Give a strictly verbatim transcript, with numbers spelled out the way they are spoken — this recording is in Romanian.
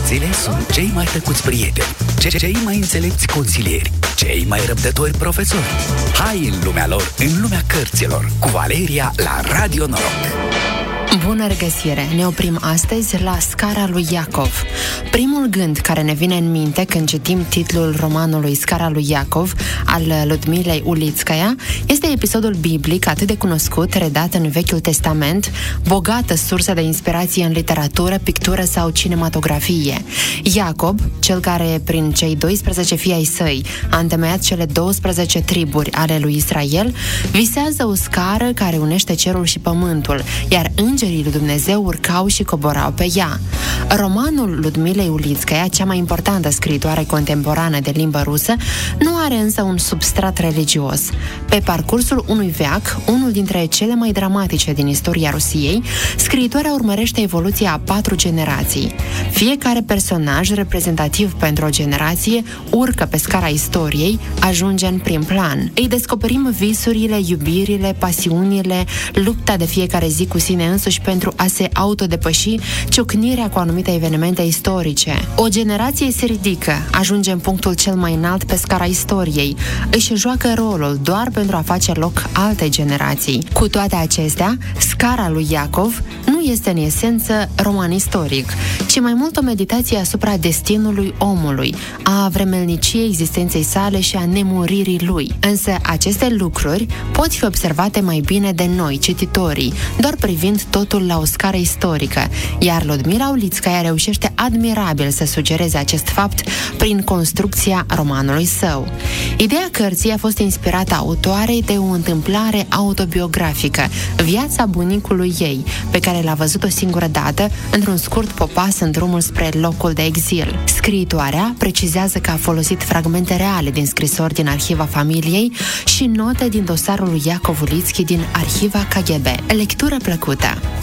Cărțile sunt cei mai tăcuți prieteni, cei mai înțelepți consilieri, cei mai răbdători profesori. Hai în lumea lor, în lumea cărților, cu Valeria la Radio Noroc. Bună regăsire! Ne oprim astăzi la Scara lui Iacov. Primul gând care ne vine în minte când citim titlul romanului Scara lui Iacov al Ludmilei Ulitskaya este episodul biblic atât de cunoscut, redat în Vechiul Testament, bogată sursă de inspirație în literatură, pictură sau cinematografie. Iacob, cel care prin cei doisprezece fii ai săi a întemeiat cele douăsprezece triburi ale lui Israel, visează o scară care unește cerul și pământul, iar îngerii lui Dumnezeu urcau și coborau pe ea. Romanul Ludmilei Ulitskaya, cea mai importantă scriitoare contemporană de limbă rusă, nu are însă un substrat religios. Pe parcursul unui veac, unul dintre cele mai dramatice din istoria Rusiei, scriitoarea urmărește evoluția a patru generații. Fiecare personaj reprezentativ pentru o generație urcă pe scara istoriei, ajunge în prim plan. Îi descoperim visurile, iubirile, pasiunile, lupta de fiecare zi cu sine însuși pentru a se autodepăși, ciocnirea cu anumite evenimente istorice. O generație se ridică, ajunge în punctul cel mai înalt pe scara istoriei, își joacă rolul doar pentru a face loc alte generații. Cu toate acestea, Scara lui Iacov nu este în esență roman istoric, ci mai mult o meditație asupra destinului omului, a vremelniciei existenței sale și a nemuririi lui. Însă aceste lucruri pot fi observate mai bine de noi, cititorii, doar privind totul la o scară istorică, iar Ludmila Ulitskaya reușește admirabil să sugereze acest fapt prin construcția romanului său. Ideea cărții a fost inspirată autoarei de o întâmplare autobiografică, viața bunicului ei, pe care l-a văzut o singură dată într-un scurt popas în drumul spre locul de exil. Scriitoarea precizează că a folosit fragmente reale din scrisori din arhiva familiei și note din dosarul lui Iacov Ulitski din arhiva K G B. Lectură plăcută!